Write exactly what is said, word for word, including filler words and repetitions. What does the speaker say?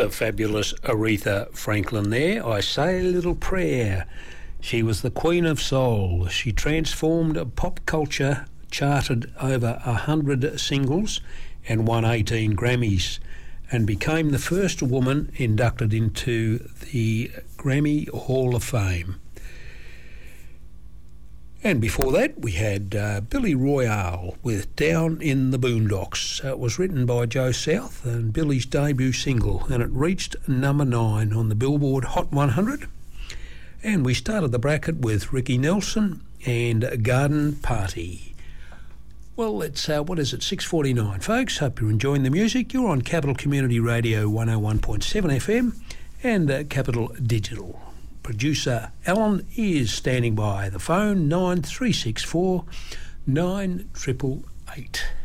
The fabulous Aretha Franklin there. I Say a Little Prayer. She was the Queen of Soul. She transformed pop culture, charted over a hundred singles and won eighteen Grammys, and became the first woman inducted into the Grammy Hall of Fame. And before that, we had uh, Billy Royale with Down in the Boondocks. Uh, it was written by Joe South and Billy's debut single, and it reached number nine on the Billboard Hot one hundred. And we started the bracket with Ricky Nelson and Garden Party. Well, it's, uh, what is it, six forty-nine, folks. Hope you're enjoying the music. You're on Capital Community Radio one oh one point seven F M and uh, Capital Digital. Producer Alan is standing by the phone, nine three six four nine eight eight eight.